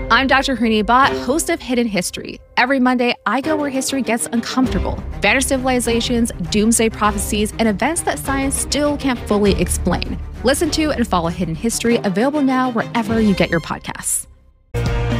I'm Dr. Harini Bhatt, host of Hidden History. Every Monday, I go where history gets uncomfortable. Vanished civilizations, doomsday prophecies, and events that science still can't fully explain. Listen to and follow Hidden History, available now wherever you get your podcasts.